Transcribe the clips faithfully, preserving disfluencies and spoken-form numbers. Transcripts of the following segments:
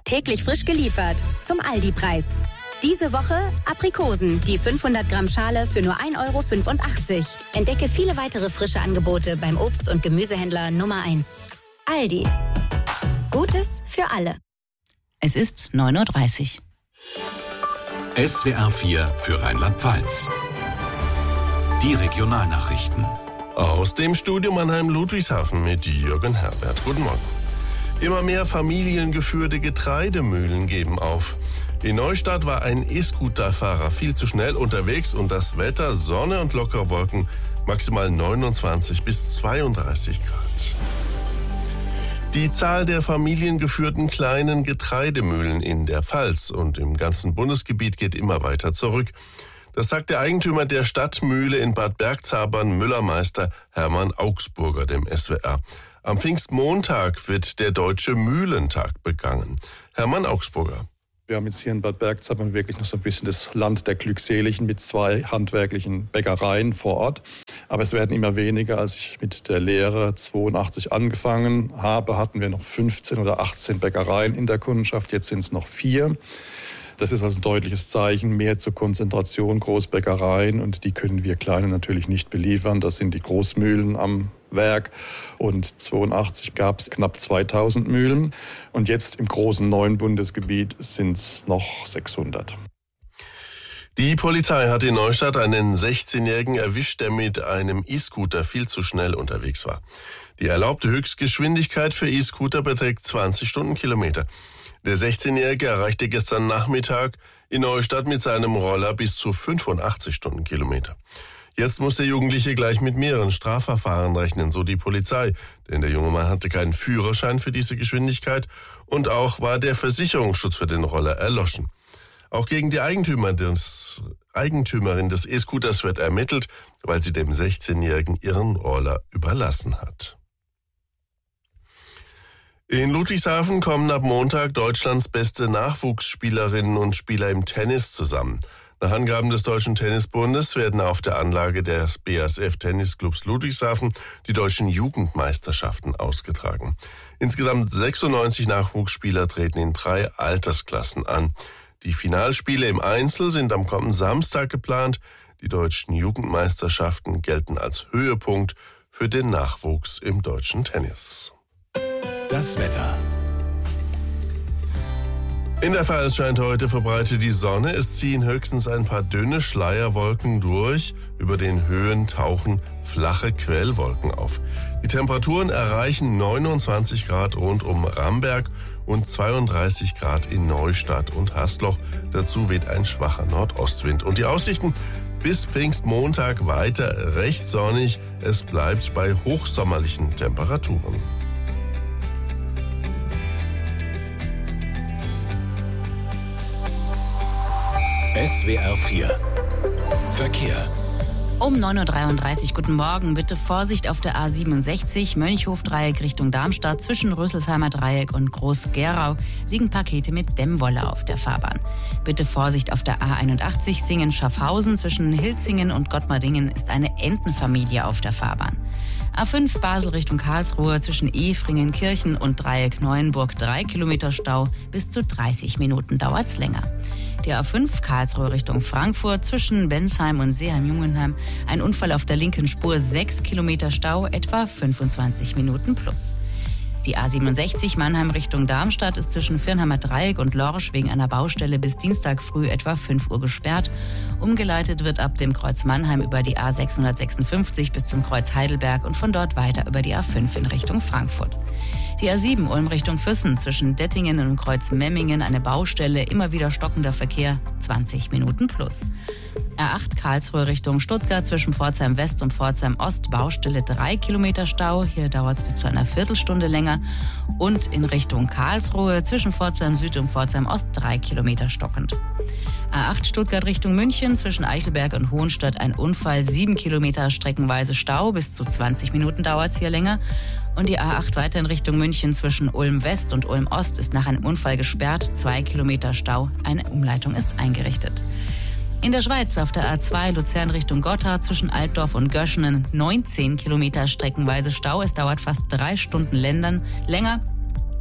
Täglich frisch geliefert. Zum Aldi-Preis. Diese Woche Aprikosen, die fünfhundert Gramm Schale für nur ein Euro fünfundachtzig. Entdecke viele weitere frische Angebote beim Obst- und Gemüsehändler Nummer eins. Aldi. Gutes für alle. Es ist neun Uhr dreißig. S W R vier für Rheinland-Pfalz. Die Regionalnachrichten. Aus dem Studio Mannheim-Ludwigshafen mit Jürgen Herbert. Guten Morgen. Immer mehr familiengeführte Getreidemühlen geben auf. In Neustadt war ein E-Scooter-Fahrer viel zu schnell unterwegs und das Wetter, Sonne und lockere Wolken, maximal neunundzwanzig bis zweiunddreißig Grad. Die Zahl der familiengeführten kleinen Getreidemühlen in der Pfalz und im ganzen Bundesgebiet geht immer weiter zurück. Das sagt der Eigentümer der Stadtmühle in Bad Bergzabern, Müllermeister Hermann Augsburger, dem S W R. Am Pfingstmontag wird der Deutsche Mühlentag begangen. Hermann Augsburger. Wir haben jetzt hier in Bad Bergzabern wirklich noch so ein bisschen das Land der Glückseligen mit zwei handwerklichen Bäckereien vor Ort. Aber es werden immer weniger. Als ich mit der Lehre zweiundachtzig angefangen habe, hatten wir noch fünfzehn oder achtzehn Bäckereien in der Kundschaft. Jetzt sind es noch vier. Das ist also ein deutliches Zeichen, mehr zur Konzentration, Großbäckereien. Und die können wir Kleinen natürlich nicht beliefern. Das sind die Großmühlen am Werk. Und zweiundachtzig gab es knapp zweitausend Mühlen. Und jetzt im großen neuen Bundesgebiet sind es noch sechshundert. Die Polizei hat in Neustadt einen sechzehnjährigen erwischt, der mit einem E-Scooter viel zu schnell unterwegs war. Die erlaubte Höchstgeschwindigkeit für E-Scooter beträgt zwanzig Stundenkilometer. Der sechzehnjährige erreichte gestern Nachmittag in Neustadt mit seinem Roller bis zu fünfundachtzig Stundenkilometer. Jetzt muss der Jugendliche gleich mit mehreren Strafverfahren rechnen, so die Polizei. Denn der junge Mann hatte keinen Führerschein für diese Geschwindigkeit und auch war der Versicherungsschutz für den Roller erloschen. Auch gegen die Eigentümer des, Eigentümerin des E-Scooters wird ermittelt, weil sie dem sechzehnjährigen ihren Roller überlassen hat. In Ludwigshafen kommen ab Montag Deutschlands beste Nachwuchsspielerinnen und Spieler im Tennis zusammen. Nach Angaben des Deutschen Tennisbundes werden auf der Anlage des B A S F Tennisclubs Ludwigshafen die deutschen Jugendmeisterschaften ausgetragen. Insgesamt sechsundneunzig Nachwuchsspieler treten in drei Altersklassen an. Die Finalspiele im Einzel sind am kommenden Samstag geplant. Die deutschen Jugendmeisterschaften gelten als Höhepunkt für den Nachwuchs im deutschen Tennis. Das Wetter. In der Pfalz scheint heute verbreitet die Sonne. Es ziehen höchstens ein paar dünne Schleierwolken durch. Über den Höhen tauchen flache Quellwolken auf. Die Temperaturen erreichen neunundzwanzig Grad rund um Ramberg und zweiunddreißig Grad in Neustadt und Hasloch. Dazu weht ein schwacher Nordostwind. Und die Aussichten bis Pfingstmontag weiter recht sonnig. Es bleibt bei hochsommerlichen Temperaturen. S W R vier Verkehr. Um neun Uhr dreiunddreißig, guten Morgen. Bitte Vorsicht auf der A siebenundsechzig, Mönchhof-Dreieck Richtung Darmstadt. Zwischen Röselsheimer Dreieck und Groß-Gerau liegen Pakete mit Dämmwolle auf der Fahrbahn. Bitte Vorsicht auf der A einundachtzig, Singen-Schaffhausen. Zwischen Hilzingen und Gottmardingen ist eine Entenfamilie auf der Fahrbahn. A fünf Basel Richtung Karlsruhe, zwischen Efringen, Kirchen und Dreieck Neuenburg drei Kilometer Stau. Bis zu dreißig Minuten dauert's länger. Die A fünf Karlsruhe Richtung Frankfurt, zwischen Bensheim und Seeheim-Jungenheim ein Unfall auf der linken Spur, sechs Kilometer Stau, etwa fünfundzwanzig Minuten plus. Die A siebenundsechzig Mannheim Richtung Darmstadt ist zwischen Firnheimer Dreieck und Lorsch wegen einer Baustelle bis Dienstag früh etwa fünf Uhr gesperrt. Umgeleitet wird ab dem Kreuz Mannheim über die A sechshundertsechsundfünfzig bis zum Kreuz Heidelberg und von dort weiter über die A fünf in Richtung Frankfurt. Die A sieben Ulm Richtung Füssen, zwischen Dettingen und Kreuz Memmingen eine Baustelle, immer wieder stockender Verkehr, zwanzig Minuten plus. A acht Karlsruhe Richtung Stuttgart, zwischen Pforzheim West und Pforzheim Ost, Baustelle drei Kilometer Stau, hier dauert es bis zu einer Viertelstunde länger. Und in Richtung Karlsruhe, zwischen Pforzheim Süd und Pforzheim Ost, drei Kilometer stockend. A acht Stuttgart Richtung München, zwischen Eichelberg und Hohenstadt ein Unfall, sieben Kilometer streckenweise Stau, bis zu zwanzig Minuten dauert es hier länger. Und die A acht weiter in Richtung München, zwischen Ulm West und Ulm Ost ist nach einem Unfall gesperrt, zwei Kilometer Stau, eine Umleitung ist eingerichtet. In der Schweiz auf der A zwei Luzern Richtung Gotthard zwischen Altdorf und Göschenen neunzehn Kilometer streckenweise Stau. Es dauert fast drei Stunden Ländern länger.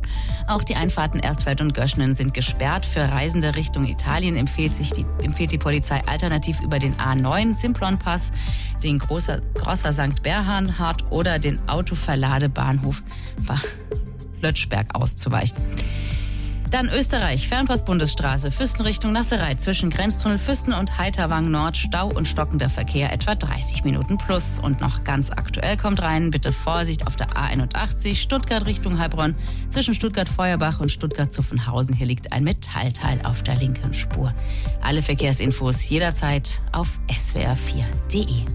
Auch die Einfahrten Erstfeld und Göschnen sind gesperrt. Für Reisende Richtung Italien empfiehlt, sich die, empfiehlt die Polizei alternativ über den A neun Simplon-Pass, den Großer, Grosser Sankt Bernhard oder den Autoverladebahnhof Lötschberg auszuweichen. Dann Österreich, Fernpass-Bundesstraße, Füssen Richtung Nasserei, zwischen Grenztunnel Füssen und Heiterwang Nord, Stau und stockender Verkehr, etwa dreißig Minuten plus. Und noch ganz aktuell kommt rein, bitte Vorsicht auf der A einundachtzig, Stuttgart Richtung Heilbronn, zwischen Stuttgart-Feuerbach und Stuttgart-Zuffenhausen. Hier liegt ein Metallteil auf der linken Spur. Alle Verkehrsinfos jederzeit auf s w r vier punkt d e.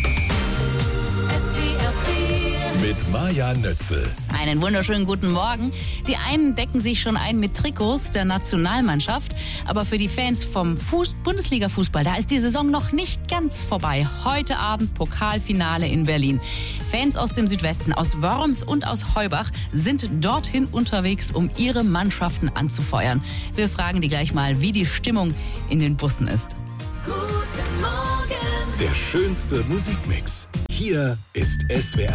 Mit Maja Nötzel. Einen wunderschönen guten Morgen. Die einen decken sich schon ein mit Trikots der Nationalmannschaft, aber für die Fans vom Fuß- Bundesliga-Fußball, da ist die Saison noch nicht ganz vorbei. Heute Abend Pokalfinale in Berlin. Fans aus dem Südwesten, aus Worms und aus Heubach sind dorthin unterwegs, um ihre Mannschaften anzufeuern. Wir fragen die gleich mal, wie die Stimmung in den Bussen ist. Guten Morgen. Der schönste Musikmix. Hier ist S W R